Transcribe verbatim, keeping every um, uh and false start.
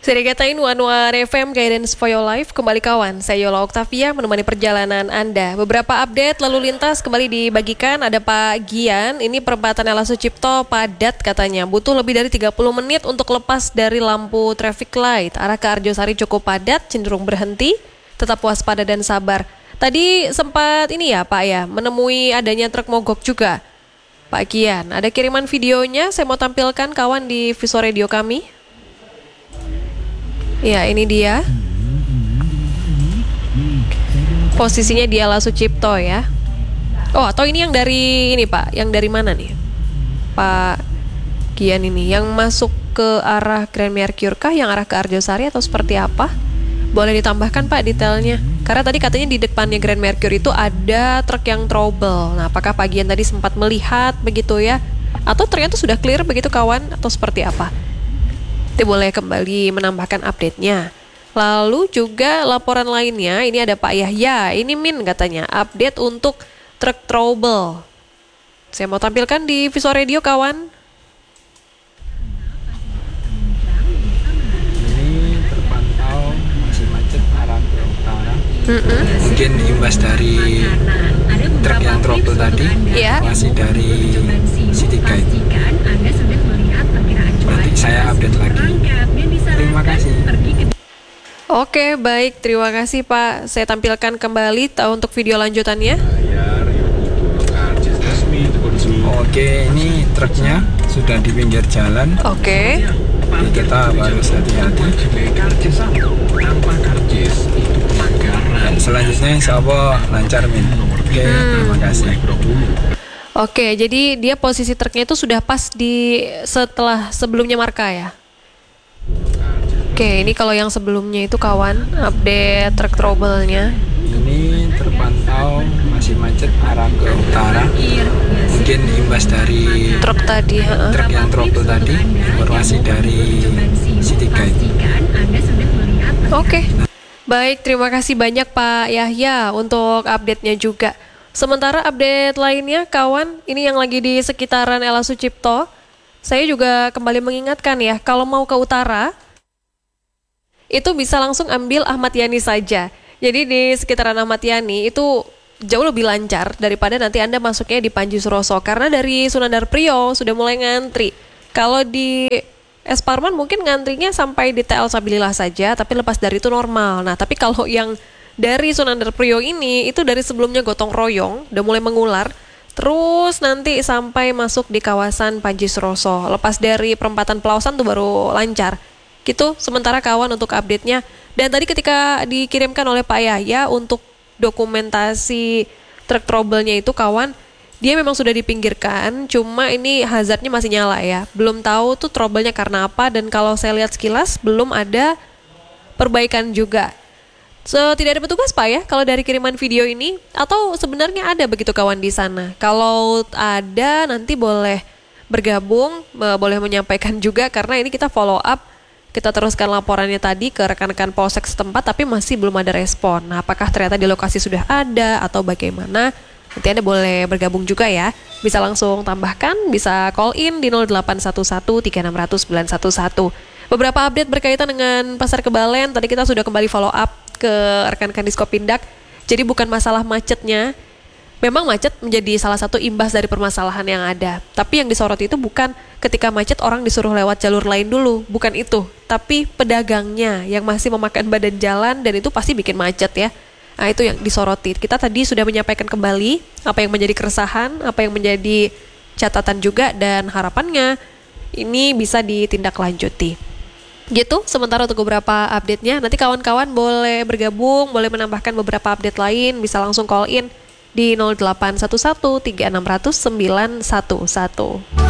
Serikatain One One F M Guidance for Your Life. Kembali kawan, saya Yola Oktavia menemani perjalanan Anda. Beberapa update lalu lintas kembali dibagikan. Ada Pak Gian, ini perempatan Ella Sucipto padat katanya. Butuh lebih dari tiga puluh menit untuk lepas dari lampu traffic light. Arah ke Arjosari cukup padat, cenderung berhenti. Tetap waspada dan sabar. Tadi sempat ini ya Pak ya, menemui adanya truk mogok juga. Pak Gian, ada kiriman videonya, saya mau tampilkan kawan di Visual Radio kami. Ya, ini dia. Posisinya di Ella Sucipto ya. Oh, atau ini yang dari ini Pak, yang dari mana nih? Pak Gian ini, yang masuk ke arah Grand Mercure kah, yang arah ke Arjosari atau seperti apa? Boleh ditambahkan Pak detailnya. Karena tadi katanya di depannya Grand Mercure itu ada truk yang trouble. Nah, apakah Pak Gian tadi sempat melihat begitu ya? Atau ternyata sudah clear begitu kawan? Atau seperti apa? Nanti boleh kembali menambahkan update-nya. Lalu juga laporan lainnya, ini ada Pak Yahya, ini Min katanya, update untuk truk trouble. Saya mau tampilkan di Visual Radio kawan. Ini terpantau masih macet arah ke utara. Mm-mm. Mungkin imbas dari truk yang trouble tadi, Ya. masih dari City Guide. Nanti saya update lagi. Terima kasih. Oke, baik. Terima kasih Pak. Saya tampilkan kembali uh, untuk video lanjutannya. Oke, ini truknya sudah di pinggir jalan. Oke. Jadi kita harus hati-hati. Dan selanjutnya insya Allah lancar Min. Oke, terima kasih. Oke, jadi dia posisi truknya itu sudah pas di setelah sebelumnya marka ya. Oke, ini kalau yang sebelumnya itu kawan, update truk trouble-nya. Ini terpantau masih macet arah ke utara. Mungkin imbas dari Truk tadi, heeh. truk yang trouble tadi, informasi dari City Guide. Oke. Baik, terima kasih banyak Pak Yahya untuk update-nya juga. Sementara update lainnya kawan, ini yang lagi di sekitaran Ella Sucipto. Saya juga kembali mengingatkan ya, kalau mau ke utara itu bisa langsung ambil Ahmad Yani saja. Jadi di sekitaran Ahmad Yani itu jauh lebih lancar daripada nanti Anda masuknya di Panji Suroso. Karena dari Sunandar Priyo sudah mulai ngantri. Kalau di Es Parman mungkin ngantrinya sampai di T L Sabilillah saja, tapi lepas dari itu normal. Nah, tapi kalau yang dari Sunandar Priyo ini, itu dari sebelumnya gotong royong, udah mulai mengular, terus nanti sampai masuk di kawasan Panji Suroso. Lepas dari perempatan Pelausan tuh baru lancar. Gitu, sementara kawan untuk update-nya. Dan tadi ketika dikirimkan oleh Pak Yahya untuk dokumentasi truk trouble-nya itu kawan, dia memang sudah dipinggirkan, cuma ini hazardnya masih nyala ya. Belum tahu tuh trouble-nya karena apa, dan kalau saya lihat sekilas belum ada perbaikan juga. So, tidak ada petugas Pak ya kalau dari kiriman video ini, atau sebenarnya ada begitu kawan di sana? Kalau ada nanti boleh bergabung, boleh menyampaikan juga karena ini kita follow up, kita teruskan laporannya tadi ke rekan-rekan polsek setempat tapi masih belum ada respon. Nah, apakah ternyata di lokasi sudah ada atau bagaimana? Nanti Anda boleh bergabung juga ya. Bisa langsung tambahkan, bisa call in di nol delapan satu satu tiga enam nol nol sembilan satu satu. Beberapa update berkaitan dengan Pasar Kebalen, tadi kita sudah kembali follow up ke rekan-rekan di Skopindak. Jadi bukan masalah macetnya, memang macet menjadi salah satu imbas dari permasalahan yang ada. Tapi yang disoroti itu bukan ketika macet orang disuruh lewat jalur lain dulu, bukan itu. Tapi pedagangnya yang masih memakan badan jalan dan itu pasti bikin macet ya. Nah, itu yang disoroti. Kita tadi sudah menyampaikan kembali apa yang menjadi keresahan, apa yang menjadi catatan juga, dan harapannya ini bisa ditindaklanjuti. Gitu, sementara untuk beberapa update-nya, nanti kawan-kawan boleh bergabung, boleh menambahkan beberapa update lain, bisa langsung call in di nol delapan satu satu tiga enam nol nol sembilan satu satu.